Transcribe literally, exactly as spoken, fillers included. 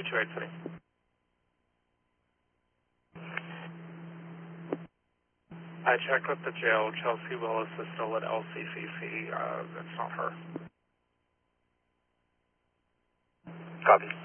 two two eight City. I checked with the jail. Chelsea Willis is still at L C C C. Uh, it's not her. Copy.